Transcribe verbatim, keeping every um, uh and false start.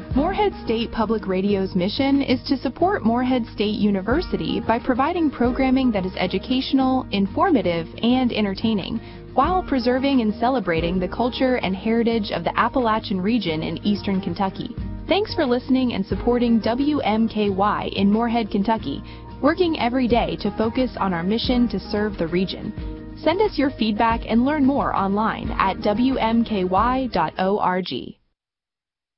Morehead State Public Radio's mission is to support Morehead State University by providing programming that is educational, informative, and entertaining, while preserving and celebrating the culture and heritage of the Appalachian region in eastern Kentucky. Thanks for listening and supporting W M K Y in Morehead, Kentucky, working every day to focus on our mission to serve the region. Send us your feedback and learn more online at W M K Y dot org.